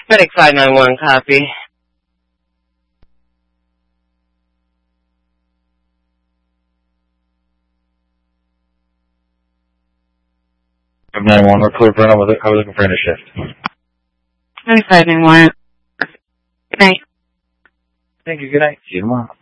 Medic 591, copy. I'm 911, we're clear for I was looking for any shift. Medic 591. Good night. Thank you, good night. See you tomorrow.